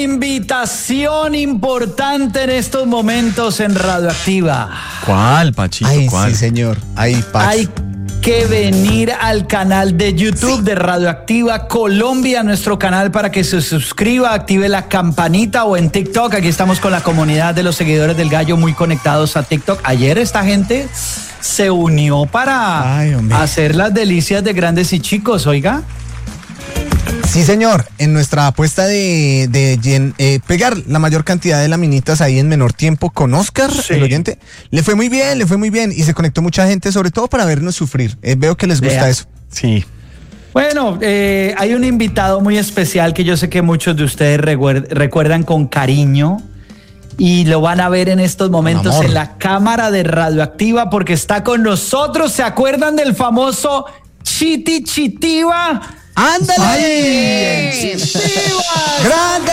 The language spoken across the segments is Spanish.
invitación importante en estos momentos en Radioactiva. ¿Cuál, Pachito? Ay, ¿Cuál? sí, señor. Ay, Pacho. Hay que venir al canal de YouTube de Radioactiva Colombia, nuestro canal, para que se suscriba, active la campanita, o en TikTok. Aquí estamos con la comunidad de los seguidores del Gallo muy conectados a TikTok. Ayer esta gente se unió para hacer las delicias de grandes y chicos, oiga. Sí, señor. En nuestra apuesta de pegar la mayor cantidad de laminitas ahí en menor tiempo con Oscar, el oyente, le fue muy bien. Y se conectó mucha gente, sobre todo para vernos sufrir. Veo que les gusta eso. Sí. Bueno, hay un invitado muy especial que yo sé que muchos de ustedes recuerdan con cariño. Y lo van a ver en estos momentos en la cámara de Radioactiva, porque está con nosotros. ¿Se acuerdan del famoso Chiti Chitiva? ¡Ándale! ¡Ay! ¡Grande!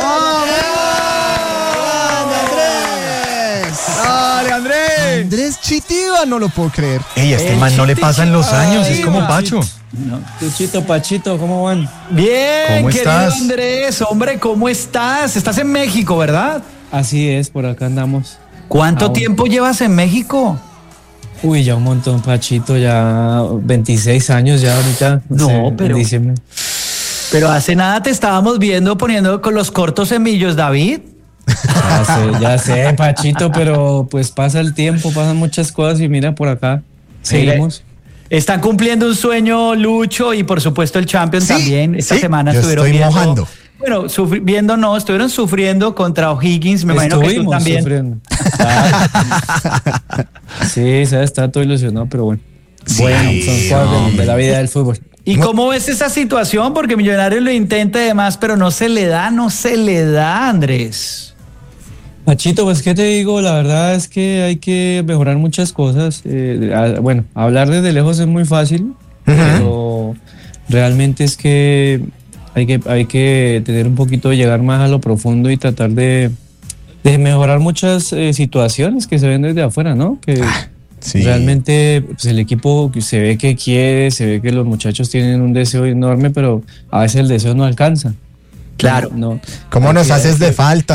¡Dale, Andrés! Andrés Chitiva, no lo puedo creer. Ey, a este man no le pasan los años, es como Pacho. Chuchito, Pachito, ¿cómo van? Bien, ¿Cómo querido estás? Andrés. Hombre, ¿cómo estás? Estás en México, ¿verdad? Así es, por acá andamos. ¿Cuánto tiempo llevas en México? Uy, ya un montón, Pachito, ya 26 años ya ahorita. No, pero... en diciembre. Pero hace nada te estábamos viendo poniendo con los cortos semillos, David. Ya sé, Pachito, pero pues pasa el tiempo, pasan muchas cosas y mira por acá, seguimos. Están cumpliendo un sueño Lucho y por supuesto el Champions también. Esta semana yo estuvieron estoy viendo... mojando. Bueno, estuvieron sufriendo contra O'Higgins, me imagino que tú también. Sufriendo. Sí, se está todo ilusionado, pero bueno. Bueno, son cosas de la vida del fútbol. ¿Y cómo ves esa situación? Porque Millonarios lo intenta y demás, pero no se le da, Andrés. Pachito, pues qué te digo, la verdad es que hay que mejorar muchas cosas. Bueno, hablar desde lejos es muy fácil, pero realmente es que hay que tener un poquito, llegar más a lo profundo y tratar de mejorar muchas situaciones que se ven desde afuera, ¿no? Que realmente pues, el equipo se ve que quiere, se ve que los muchachos tienen un deseo enorme, pero a veces el deseo no alcanza. Claro. No. ¿Cómo nos haces de falta?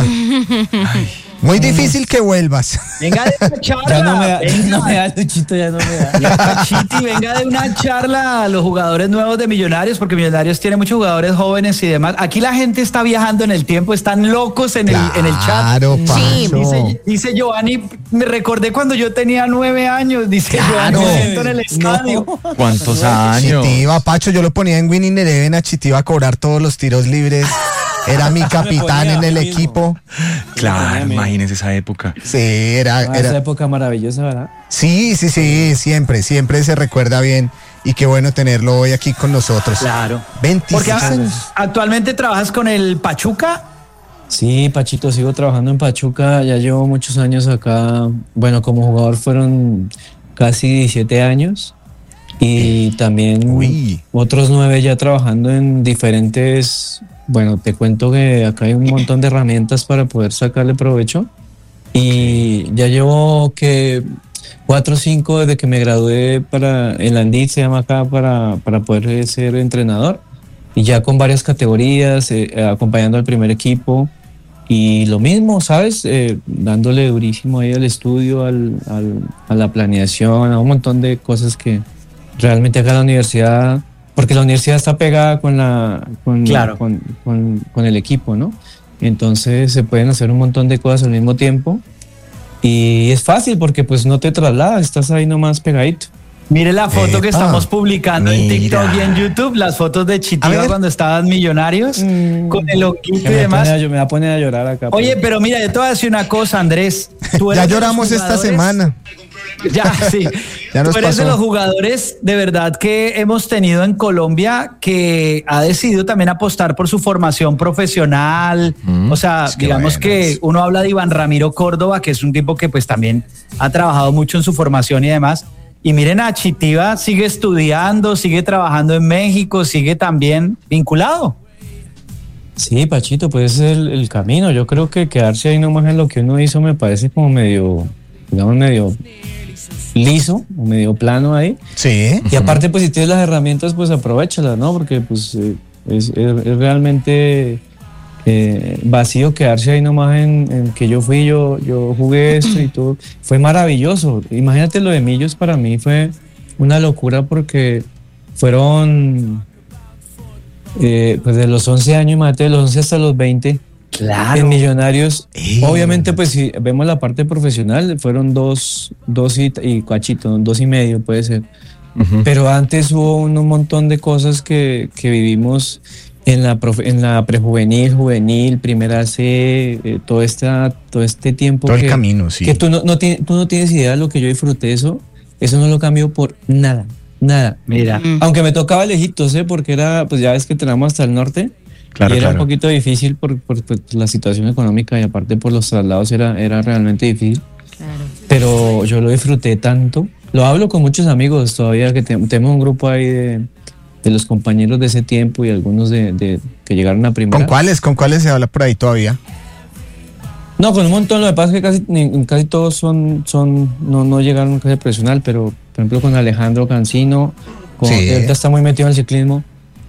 Muy difícil que vuelvas. Venga de una charla. Ya no me da, Luchito, ya no me da. Ya, Chiti, venga de una charla a los jugadores nuevos de Millonarios, porque Millonarios tiene muchos jugadores jóvenes y demás. Aquí la gente está viajando en el tiempo, están locos en el chat. Claro, Pacho. Dice Giovanni, me recordé cuando yo tenía 9 años, dice Giovanni, en el estadio. ¿Cuántos años? Chitiva, Pacho, yo lo ponía en Winning Eleven a Chitiva a cobrar todos los tiros libres. Era mi capitán en el equipo. Claro, imagínese esa época. Sí, era. Esa época maravillosa, ¿verdad? Sí, siempre se recuerda bien. Y qué bueno tenerlo hoy aquí con nosotros. Claro. 26 Porque años. actualmente trabajas con el Pachuca. Sí, Pachito, sigo trabajando en Pachuca, ya llevo muchos años acá. Bueno, como jugador fueron casi 17 años. Y también otros 9 ya trabajando en diferentes... Bueno, te cuento que acá hay un montón de herramientas para poder sacarle provecho y ya llevo 4 o 5 desde que me gradué en la ANDIT, se llama acá, para poder ser entrenador y ya con varias categorías, acompañando al primer equipo y lo mismo, ¿sabes? Dándole durísimo ahí al estudio, a la planeación, a un montón de cosas que realmente acá en la universidad... Porque la universidad está pegada con el equipo, ¿no? Entonces se pueden hacer un montón de cosas al mismo tiempo y es fácil porque pues no te trasladas, estás ahí nomás pegadito. Mire la foto que estamos publicando en TikTok y en YouTube, las fotos de Chitiva cuando estaban Millonarios, con el ojito y demás. Me va a poner a llorar acá. Oye, pero mira, yo te voy a decir una cosa, Andrés. Ya lloramos esta semana. Ya, sí. Ya nos Tú eres pasó. de los jugadores de verdad que hemos tenido en Colombia que ha decidido también apostar por su formación profesional. O sea, digamos que uno habla de Iván Ramiro Córdoba, que es un tipo que pues también ha trabajado mucho en su formación y demás. Y miren a Chitiva, sigue estudiando, sigue trabajando en México, sigue también vinculado. Sí, Pachito, pues ese es el camino. Yo creo que quedarse ahí nomás en lo que uno hizo me parece como medio liso o medio plano ahí. Sí. Y aparte, pues si tienes las herramientas, pues aprovéchalas, ¿no? Porque pues es realmente vacío quedarse ahí nomás en que yo jugué esto y todo. Fue maravilloso. Imagínate lo de Millos, para mí fue una locura porque fueron pues de los 11 años, imagínate, de los 11 hasta los 20. Claro. En Millonarios, obviamente, pues si vemos la parte profesional, fueron dos y cachito, 2.5 puede ser. Pero antes hubo un montón de cosas que vivimos en la prejuvenil, juvenil, primera C, todo este tiempo. Todo el camino, sí. Que tú no tienes idea de lo que yo disfruté eso no lo cambio por nada. Mira. Aunque me tocaba lejitos, porque era, pues ya ves que tenemos hasta el norte. Claro, y era claro. un poquito difícil por la situación económica y aparte por los traslados era realmente difícil. Claro. Pero yo lo disfruté tanto. Lo hablo con muchos amigos todavía, que tenemos un grupo ahí de los compañeros de ese tiempo y algunos de que llegaron a primera. ¿Con cuáles se habla por ahí todavía? No, con un montón. Lo que pasa es que casi todos no llegaron casi a profesional, pero por ejemplo con Alejandro Cancino, ahorita está muy metido en el ciclismo,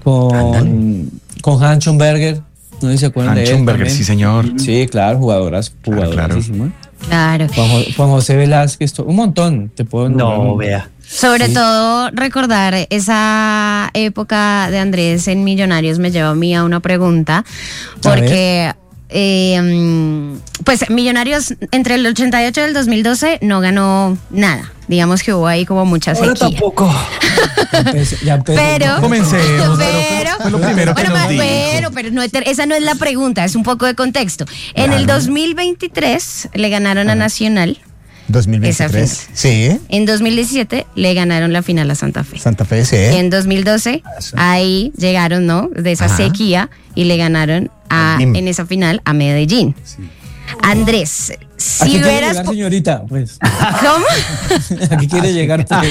con Hans Schumberger, no sé si se acuerdan de él. Schumberger, sí señor. Sí, claro, jugadoras. Claro. Juan José Velázquez, un montón, te puedo nombrar. No, vea. Sobre todo recordar esa época de Andrés en Millonarios me lleva a mí a una pregunta, porque pues Millonarios entre el 88 y el 2012 no ganó nada. Digamos que hubo ahí como mucha sequía. Ahora tampoco. Ya empecé. Pero, Comencemos, fue lo primero que nos dijo. pero no, esa no es la pregunta, es un poco de contexto. En el 2023 le ganaron a Nacional. 2023. Sí. En 2017 le ganaron la final a Santa Fe. Santa Fe, sí. En 2012 ahí llegaron, ¿no? De esa sequía y le ganaron en esa final a Medellín. Sí. Andrés, si ¿A qué hubieras... quiere llegar, señorita? Pues. ¿Cómo? ¿A qué quiere llegar? Pues?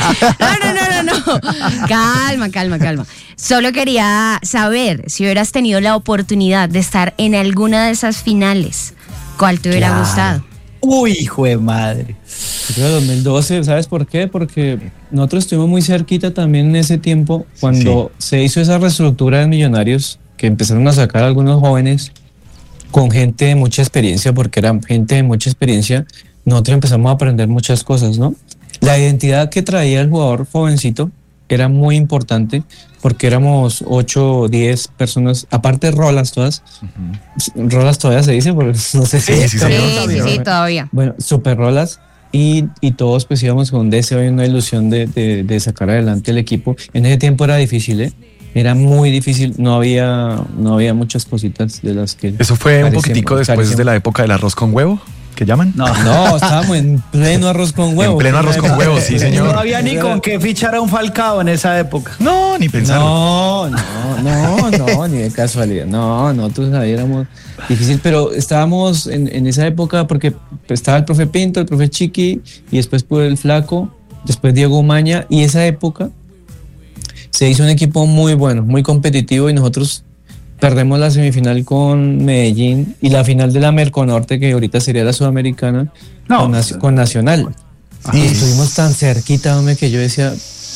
No. Calma. Solo quería saber si hubieras tenido la oportunidad de estar en alguna de esas finales, ¿cuál te hubiera gustado? Uy, hijo de madre. Yo creo 2012, ¿sabes por qué? Porque nosotros estuvimos muy cerquita también en ese tiempo, cuando se hizo esa reestructura de Millonarios, que empezaron a sacar a algunos jóvenes con gente de mucha experiencia, porque era gente de mucha experiencia, nosotros empezamos a aprender muchas cosas, ¿no? La identidad que traía el jugador jovencito era muy importante, porque éramos 8 o 10 personas, aparte rolas todas. Rolas todavía se dice, porque no sé si... Sí, todavía. Bueno, super rolas. Y todos pues íbamos con un deseo y una ilusión de sacar adelante el equipo. En ese tiempo era difícil, era muy difícil, no había muchas cositas de las que... ¿Eso fue un poquitico después de la época del arroz con huevo, que llaman? No, estábamos en pleno arroz con huevo. En pleno arroz con huevo, sí señor. No había ni con qué fichar a un Falcao en esa época. No, ni pensarlo. No, ni de casualidad. No, nosotros ahí éramos difícil, pero estábamos en esa época porque estaba el profe Pinto, el profe Chiqui, y después el Flaco, después Diego Umaña, y esa época se hizo un equipo muy bueno, muy competitivo, y nosotros perdemos la semifinal con Medellín y la final de la Merconorte, que ahorita sería la Sudamericana, con Nacional. Y estuvimos tan cerquita, hombre, que yo decía,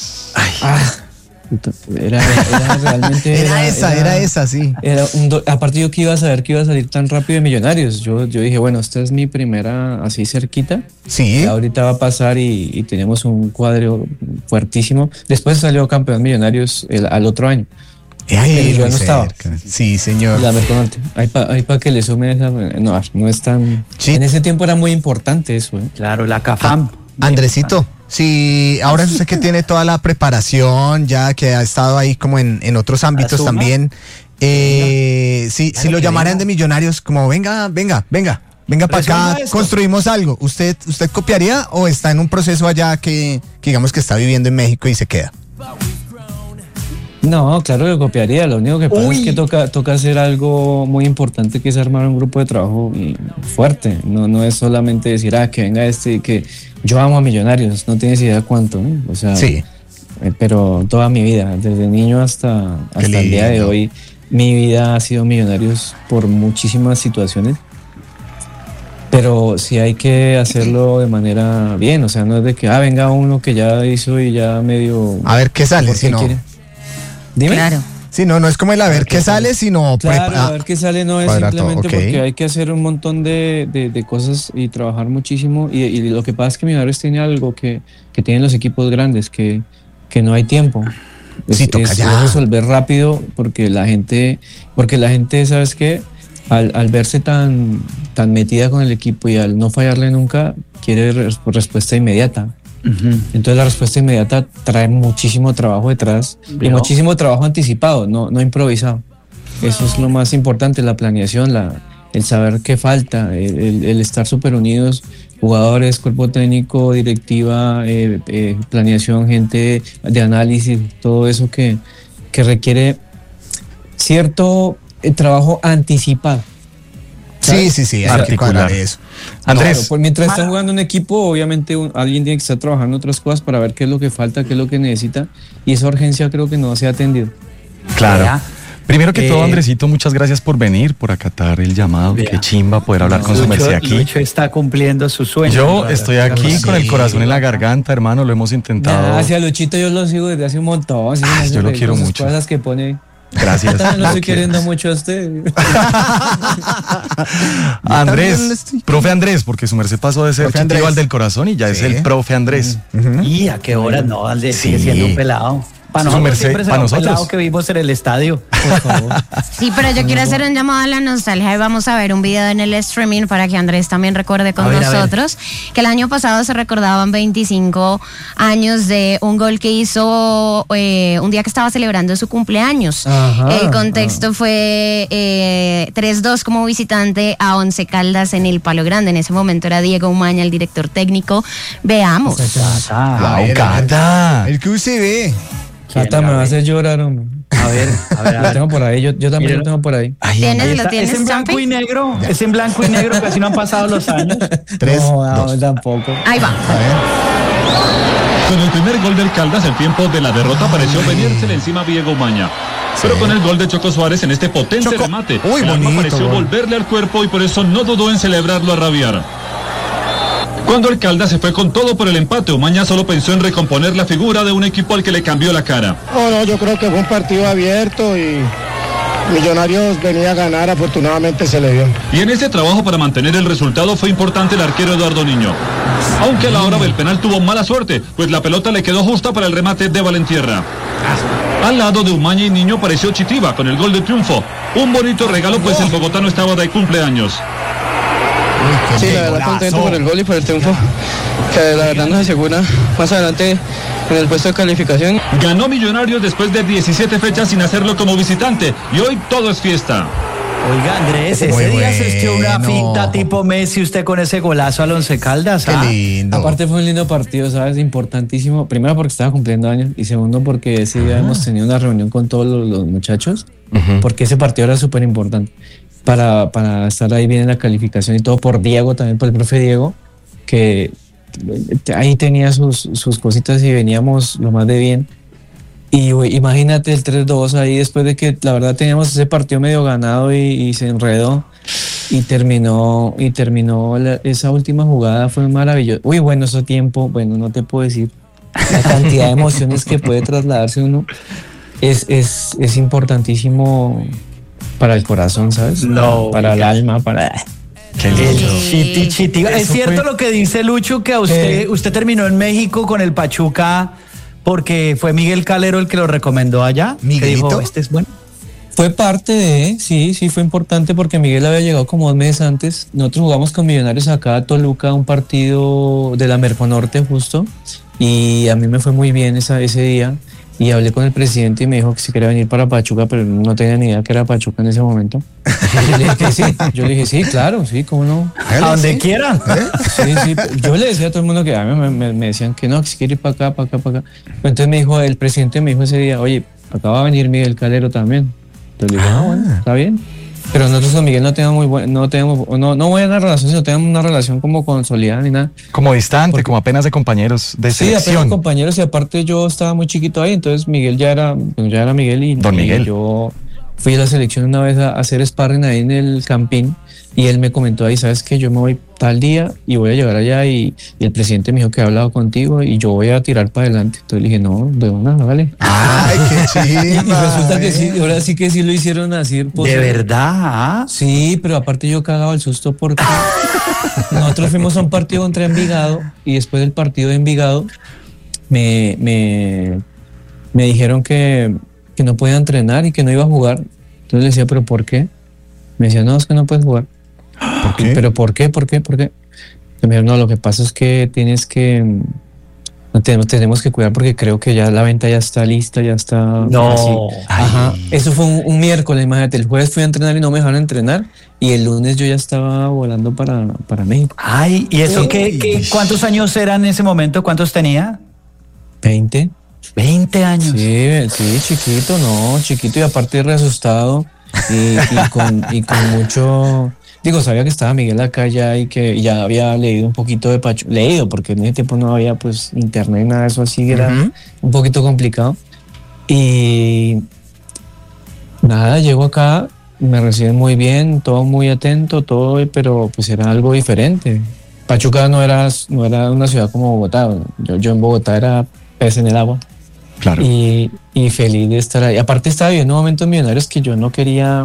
era realmente... Era esa, sí. Aparte yo que iba a saber que iba a salir tan rápido de Millonarios. Yo dije, bueno, esta es mi primera así cerquita. Sí. Ahorita va a pasar y tenemos un cuadro fuertísimo. Después salió campeón Millonarios al otro año. Pero yo no estaba. Sí, señor. La Merconorte. Ahí para que le sume esa... No es tan... Sí. En ese tiempo era muy importante eso. Claro, la CAFAM. Andresito, sí, ahora usted que tiene toda la preparación, ya que ha estado ahí como en otros ámbitos también, si lo llamaran de Millonarios, como venga para acá, construimos algo, ¿usted copiaría o está en un proceso allá que digamos que está viviendo en México y se queda? No, claro que copiaría. Lo único que pasa es que toca hacer algo muy importante, que es armar un grupo de trabajo fuerte. No es solamente decir, que venga y que yo amo a Millonarios. No tienes idea cuánto, ¿no? O sea, sí. Pero toda mi vida, desde niño hasta el día de hoy, mi vida ha sido Millonarios por muchísimas situaciones. Pero sí hay que hacerlo de manera bien. O sea, no es de que venga uno que ya hizo y ya medio... A ver qué sale, si no... Dime. Claro. Sí, no es como el a ver qué sale, sino... Claro, a ver qué sale no es simplemente porque hay que hacer un montón de cosas y trabajar muchísimo. Y lo que pasa es que Millonarios tiene algo que tienen los equipos grandes, que no hay tiempo. Sí, toca ya resolver rápido porque la gente, ¿sabes qué? Al verse tan metida con el equipo y al no fallarle nunca, quiere respuesta inmediata. Entonces la respuesta inmediata trae muchísimo trabajo detrás y muchísimo trabajo anticipado, no improvisado. Eso es lo más importante, la planeación, el saber qué falta, el estar súper unidos, jugadores, cuerpo técnico, directiva, planeación, gente de análisis, todo eso que requiere cierto trabajo anticipado. ¿Sabes? Sí, articular eso. Andrés. Claro, pues mientras está jugando un equipo, obviamente alguien tiene que estar trabajando otras cosas para ver qué es lo que falta, qué es lo que necesita, y esa urgencia creo que no se ha atendido. Claro. Primero que todo, Andresito, muchas gracias por venir, por acatar el llamado. Qué chimba poder hablar con su merced aquí. Lucho está cumpliendo su sueño. Yo estoy aquí con el corazón en la garganta, hermano, lo hemos intentado. Hacia Luchito yo lo sigo desde hace un montón. Yo lo quiero mucho. Cosas que pone... Gracias. Yo también lo estoy queriendo mucho a usted. Andrés, profe Andrés, porque su merced pasó de ser Chitival al del corazón y ya es el profe Andrés. ¿Y a qué hora no? Andrés sigue siendo un pelado. Para nosotros siempre será un pelado que vimos en el estadio. Por favor. Sí, pero yo quiero hacer un llamado a la nostalgia y vamos a ver un video en el streaming para que Andrés también recuerde con nosotros que el año pasado se recordaban 25 años de un gol que hizo un día que estaba celebrando su cumpleaños. El contexto fue 3-2 como visitante a Once Caldas en el Palo Grande. En ese momento era Diego Umaña, el director técnico. Veamos. Cata. El que usted ve. Cata, me va a hacer llorar, hombre. A ver. Lo tengo por ahí, yo también lo tengo por ahí. ¿Lo tienes? Es en blanco y negro. Es en blanco y negro, que así no han pasado los años. 3, No, 2. tampoco. Ahí va. Con el primer gol del Caldas, el tiempo de la derrota pareció venírsele encima a Diego Umaña. Pero con el gol de Choco Suárez en este potente remate, el alma pareció volverle al cuerpo y por eso no dudó en celebrarlo a rabiar. Cuando el Caldas se fue con todo por el empate, Umaña solo pensó en recomponer la figura de un equipo al que le cambió la cara. No, yo creo que fue un partido abierto y Millonarios venía a ganar, afortunadamente se le dio. Y en ese trabajo para mantener el resultado fue importante el arquero Eduardo Niño. Aunque a la hora del penal tuvo mala suerte, pues la pelota le quedó justa para el remate de Valentierra. Al lado de Umaña y Niño apareció Chitiva con el gol de triunfo. Un bonito regalo, pues el bogotano estaba de cumpleaños. Sí, la verdad contento por el gol y por el triunfo, que la verdad nos asegura más adelante en el puesto de calificación. Ganó Millonarios después de 17 fechas sin hacerlo como visitante y hoy todo es fiesta. Oiga, Andrés, ese día se echó una finta tipo Messi usted con ese golazo al Once Caldas. Qué lindo. Aparte fue un lindo partido, ¿sabes? Importantísimo. Primero porque estaba cumpliendo años y segundo porque ese día hemos tenido una reunión con todos los muchachos porque ese partido era súper importante para estar ahí bien en la calificación y todo por Diego, también por el profe Diego, que ahí tenía sus cositas y veníamos lo más de bien. Y imagínate el 3-2 ahí después de que la verdad teníamos ese partido medio ganado y se enredó y terminó esa última jugada fue maravilloso. Bueno, ese tiempo, bueno, no te puedo decir la cantidad de emociones que puede trasladarse uno es importantísimo para el corazón, ¿sabes? Para el alma, para... Qué lindo. Chiti. Es cierto lo que dice Lucho, que a usted terminó en México con el Pachuca porque fue Miguel Calero el que lo recomendó allá. Miguelito. Que dijo, este es bueno. Fue parte de, sí, fue importante porque Miguel había llegado como 2 meses antes. Nosotros jugamos con Millonarios acá a Toluca, un partido de la Merconorte justo, y a mí me fue muy bien ese día. Y hablé con el presidente y me dijo que si quería venir para Pachuca, pero no tenía ni idea que era Pachuca en ese momento. Yo le dije que sí. Yo le dije, sí, claro, sí, cómo no. A donde quiera. Sí. Yo le decía a todo el mundo que a mí me decían que no, que si quiere ir para acá. Entonces el presidente me dijo ese día, oye, acá va a venir Miguel Calero también. Entonces le dije, bueno, está bien. Pero nosotros con Miguel no tenemos buena relación, sino tenemos una relación como consolidada ni nada. Como distante, como apenas de compañeros de selección. Sí, apenas de compañeros y aparte yo estaba muy chiquito ahí, entonces Miguel ya era Miguel y Don Miguel. Y yo fui a la selección una vez a hacer sparring ahí en el campín y él me comentó ahí, ¿sabes qué? Yo me voy tal día y voy a llegar allá y el presidente me dijo que he hablado contigo y yo voy a tirar para adelante. Entonces le dije, no, de una, vale. ¡Ay, qué chido! Y resulta que sí, ahora sí que sí lo hicieron así. ¿De verdad? Sí, pero aparte yo cagaba el susto porque nosotros fuimos a un partido contra Envigado y después del partido de Envigado me dijeron que no podía entrenar y que no iba a jugar. Entonces le decía, ¿pero por qué? Me decía, no, es que no puedes jugar. ¿Por qué? ¿Pero por qué? Entonces me dijeron, no, lo que pasa es que tenemos que cuidar porque creo que ya la venta ya está lista, ya está. No. Así. Ajá. Eso fue un miércoles, imagínate. El jueves fui a entrenar y no me dejaron entrenar. Y el lunes yo ya estaba volando para México. Ay, ¿y eso cuántos años eran en ese momento? ¿Cuántos tenía? 20. 20 años. Sí, chiquito y aparte re asustado y con mucho. Digo, sabía que estaba Miguel acá ya y que ya había leído un poquito de Pachuca. Leído, porque en ese tiempo no había pues internet, nada de eso así, era un poquito complicado. Y nada, llego acá, me reciben muy bien, todo muy atento, todo, pero pues era algo diferente. Pachuca no era una ciudad como Bogotá. Yo en Bogotá era pez en el agua. Claro. Y feliz de estar ahí. Aparte estaba viviendo un momento en Millonarios que yo no quería.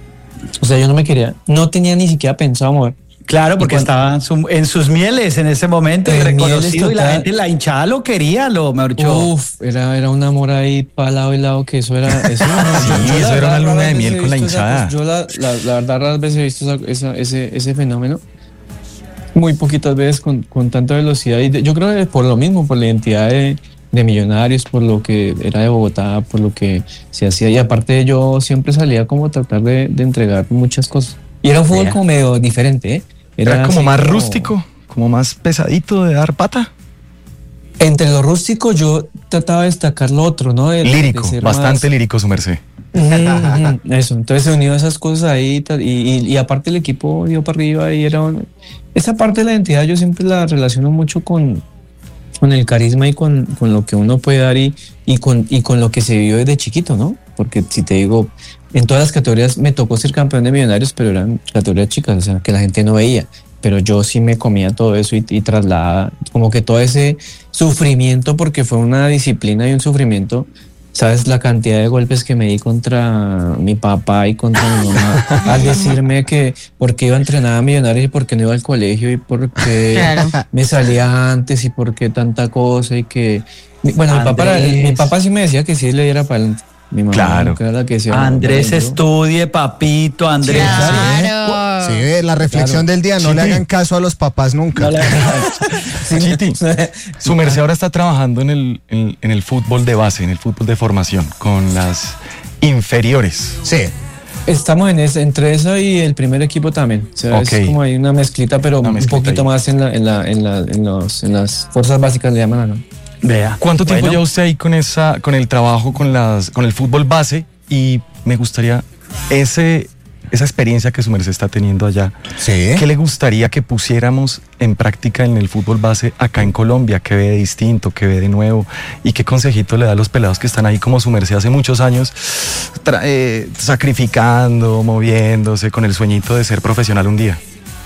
O sea, yo no tenía ni siquiera pensado mover. Claro, porque estaba en sus mieles en ese momento, y reconocido, y la gente, la hinchada lo quería, mejor dicho. Uf, era un amor ahí para lado y lado, que eso era. Eso era una luna de miel con la hinchada. Yo la verdad, raras veces he visto ese fenómeno. Muy poquitas veces con tanta velocidad. Y yo creo que por lo mismo, por la identidad de Millonarios, por lo que era de Bogotá, por lo que se hacía. Y aparte yo siempre salía como a tratar de entregar muchas cosas. Y era un fútbol como medio diferente, ¿eh? Era como más rústico, como más pesadito de dar pata. Entre lo rústico yo trataba de destacar lo otro, ¿no? Lírico, bastante más lírico su merced. Eso, entonces se unió esas cosas ahí y aparte el equipo dio para arriba y esa parte de la identidad yo siempre la relaciono mucho con el carisma y con lo que uno puede dar y con lo que se vivió desde chiquito, ¿no? Porque si te digo, en todas las categorías me tocó ser campeón de Millonarios, pero eran categorías chicas, o sea, que la gente no veía. Pero yo sí me comía todo eso y trasladaba como que todo ese sufrimiento, porque fue una disciplina y un sufrimiento. ¿Sabes la cantidad de golpes que me di contra mi papá y contra mi mamá al decirme que por qué iba a entrenar a Millonarios y por qué no iba al colegio y por qué me salía antes y por qué tanta cosa y que... Bueno, mi papá sí me decía que sí le diera para adelante. Mi mamá, claro. Que era la que decía, Andrés, estudie, papito, Andrés. Claro. Sí, la reflexión del día, no le hagan caso a los papás nunca. Chiti, su merced ahora está trabajando en el fútbol de base, en el fútbol de formación, con las inferiores. Sí. Estamos entre eso y el primer equipo también. O sea, es como hay una mezclita, pero un poquito más en las fuerzas básicas le llaman acá. Vea. ¿Cuánto tiempo lleva usted ahí con el trabajo con el fútbol base? Y me gustaría esa experiencia que su merced está teniendo allá. Sí. ¿Qué le gustaría que pusiéramos en práctica en el fútbol base acá en Colombia? ¿Qué ve de distinto? ¿Qué ve de nuevo? ¿Y qué consejito le da a los pelados que están ahí como su merced hace muchos años sacrificando, moviéndose con el sueñito de ser profesional un día?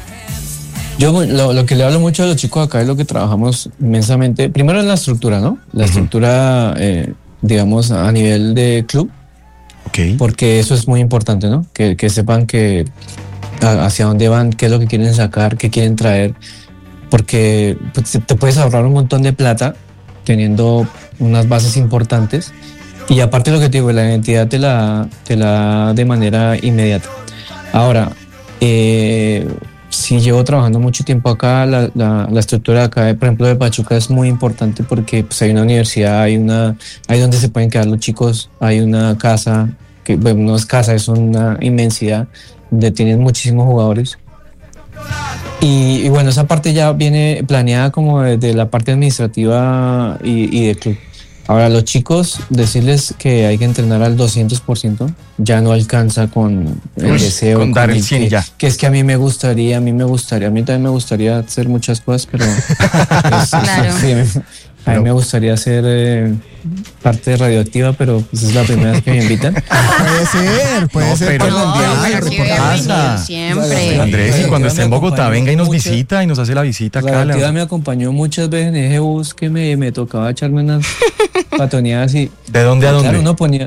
Yo lo que le hablo mucho a los chicos acá es lo que trabajamos inmensamente. Primero es la estructura, ¿no? La estructura, digamos, a nivel de club. Okay. Porque eso es muy importante, ¿no? Que sepan que hacia dónde van, qué es lo que quieren sacar, qué quieren traer. Porque pues, te puedes ahorrar un montón de plata teniendo unas bases importantes. Y aparte lo que te digo, la identidad te la da de manera inmediata. Ahora, sí llevo trabajando mucho tiempo acá, la estructura de acá, por ejemplo, de Pachuca es muy importante porque pues, hay una universidad, hay donde se pueden quedar los chicos, hay una casa, que bueno, no es casa, es una inmensidad, donde tienen muchísimos jugadores. Y bueno, esa parte ya viene planeada como desde la parte administrativa y de club. Ahora, los chicos, decirles que hay que entrenar al 200%, ya no alcanza con el deseo. Con dar el 100 ya. Que es que a mí también me gustaría hacer muchas cosas, pero... Claro. A mí me gustaría ser parte de Radioactiva, pero pues es la primera vez que me invitan. Puede ser. Pero siempre. Andrés, y cuando esté en Bogotá, venga y nos visita y nos hace la visita acá. Radioactiva me acompañó muchas veces en ese bus que me tocaba echarme unas patoneadas y... ¿De dónde a dónde? Claro, uno ponía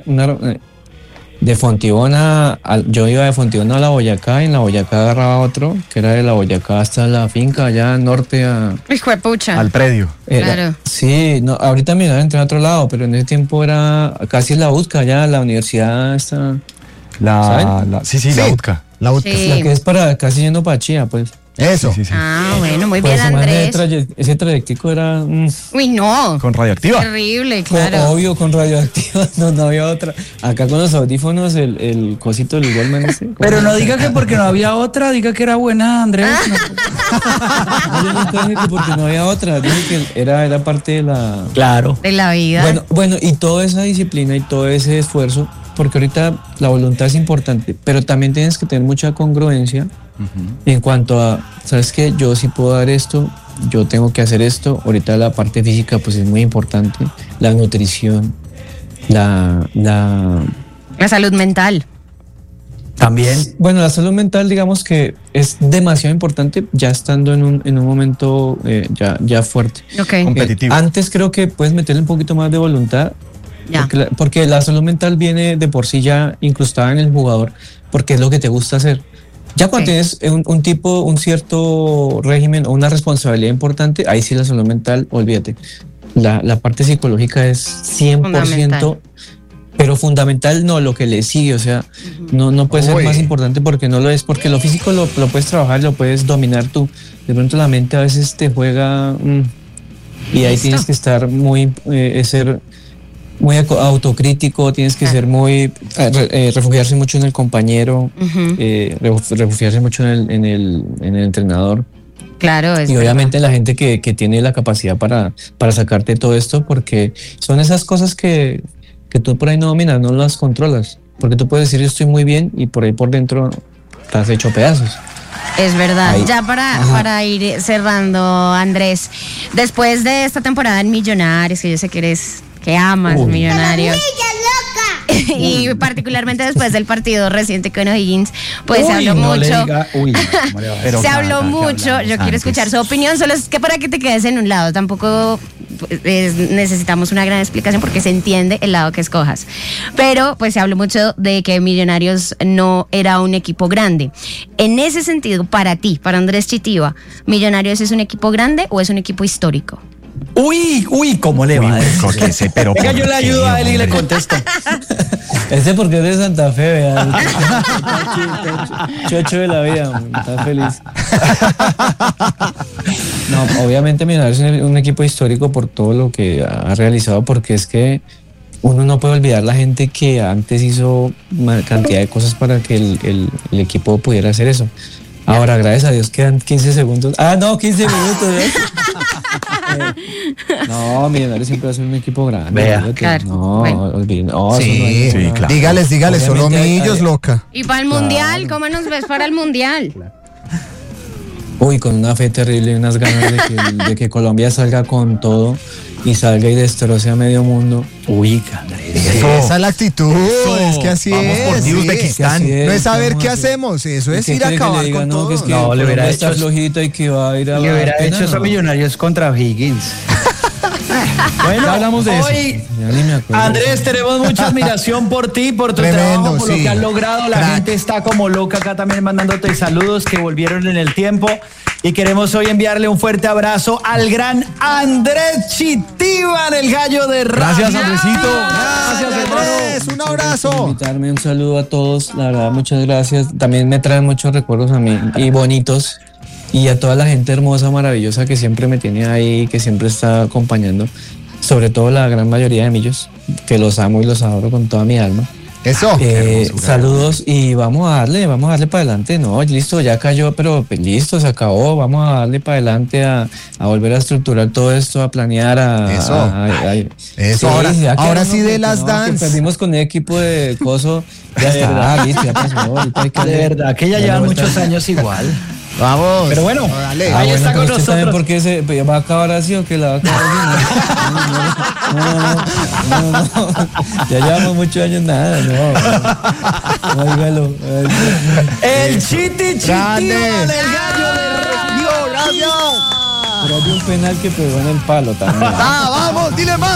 de Fontibón yo iba de Fontibón a la Boyacá, y en la Boyacá agarraba otro, que era de la Boyacá hasta la finca, allá norte Hijo de pucha. Al predio. Claro. Sí, no, ahorita me entré a otro lado, pero en ese tiempo era casi la UTCA, allá la universidad esta. La UTCA. La UTCA. Sí. La que es para casi yendo para Chía, pues. Eso. Sí. Bueno, muy Pues, bien, Andrés. Ese trayectico era... Uy, no. Con Radioactiva. Terrible, claro. Obvio, con Radioactiva, no había otra. Acá con los audífonos, el cosito del Goldman ese. Pero no diga que porque no había otra, diga que era buena, Andrés. No, yo nunca dije que porque no había otra, dije que era parte de la... Claro. De la vida. Bueno, y toda esa disciplina y todo ese esfuerzo, porque ahorita la voluntad es importante, pero también tienes que tener mucha congruencia en cuanto a, ¿sabes qué? Yo sí puedo dar esto, yo tengo que hacer esto. Ahorita la parte física pues es muy importante, la nutrición, la salud mental. También. Bueno, la salud mental, digamos que es demasiado importante ya estando en un momento ya fuerte. Ok. Competitivo. Antes creo que puedes meterle un poquito más de voluntad, Ya. porque la salud mental viene de por sí ya incrustada en el jugador, porque es lo que te gusta hacer. Ya cuando tienes un cierto régimen o una responsabilidad importante, ahí sí la salud mental, olvídate. La parte psicológica es 100%, Fundamental. pero fundamental no, lo que le sigue, o sea, no puede ser más importante porque no lo es, porque lo físico lo puedes trabajar, lo puedes dominar tú. De pronto la mente a veces te juega y ahí tienes que estar ser muy autocrítico, tienes que ser muy refugiarse mucho en el compañero, refugiarse mucho en el entrenador. Claro, y obviamente la gente que tiene la capacidad para sacarte todo esto, porque son esas cosas que tú por ahí no dominas, no las controlas, porque tú puedes decir yo estoy muy bien y por ahí por dentro estás hecho pedazos. Es verdad. Ahí. Ya para ir cerrando, Andrés, después de esta temporada en Millonarios, que yo sé que amas Millonarios. Y particularmente después del partido reciente con O'Higgins, pues se habló mucho. Se habló mucho. Yo quiero escuchar su opinión, solo es que para que te quedes en un lado, tampoco necesitamos una gran explicación porque se entiende el lado que escojas. Pero pues se habló mucho de que Millonarios no era un equipo grande. En ese sentido, para ti, para Andrés Chitiva, ¿Millonarios es un equipo grande o es un equipo histórico? Uy, ¿cómo le va? Pero venga, yo le ayudo a él y le contesto. Ese porque es de Santa Fe, vean. Chocho de la vida, está feliz. No, obviamente Millonarios es un equipo histórico por todo lo que ha realizado, porque es que uno no puede olvidar la gente que antes hizo una cantidad de cosas para que el equipo pudiera hacer eso. Ahora, gracias a Dios, quedan 15 segundos. 15 minutos. No, Millonarios siempre va a ser un equipo grande. Vea. Claro. No, Bueno. olviden. Sí, claro. Dígales, solo Obviamente millos, loca. Y para el Mundial, ¿cómo nos ves para el Mundial? Uy, con una fe terrible y unas ganas de que Colombia salga con todo y salga y destroce a medio mundo. Uy, Andrés. Esa es la actitud, es que así Vamos es. por ti, sí. Uzbekistán. No es saber qué hacemos, eso es ir a acabar con todo. Que es que No, le hubiera Colombia está hecho- flojita y que va a ir a Le hubiera pena, hecho eso a no. Millonarios contra Higgins. Bueno, Ya hablamos de eso. hoy, Ya ni me acuerdo. Andrés, tenemos mucha admiración por ti, por tu Tremendo, trabajo, por lo sí. que has logrado. La Crack. gente está como loca acá también mandándote saludos que volvieron en el tiempo. Y queremos hoy enviarle un fuerte abrazo al gran Andrés Chitiva, el gallo de radio. Gracias, Andresito. Gracias, Andrés, un Por abrazo. invitarme, un saludo a todos, la verdad, muchas gracias. También me traen muchos recuerdos a mí y bonitos. Y a toda la gente hermosa, maravillosa que siempre me tiene ahí, que siempre está acompañando. Sobre todo la gran mayoría de millos, que los amo y los adoro con toda mi alma. Eso. Saludos y vamos a darle para adelante. No, listo, ya cayó, pero pues, listo, se acabó. Vamos a darle para adelante a volver a estructurar todo esto, a planear, Eso. Eso, ahora sí de las dance. Perdimos con el equipo de Coso. Ya está, listo, ya pasó. Ahorita hay que De darle- verdad, que ya darle llevan vuelta. muchos años igual. Vamos. Pero bueno, dale. ahí está con usted también, nosotros. porque se va a acabar así o que la va a acabar así. No. Ya llevamos muchos años nada, no. Dígalo. El chiti Grande. del gallo de Radio. Gracias. Pero había un penal que pegó en el palo también. Vamos, dile más.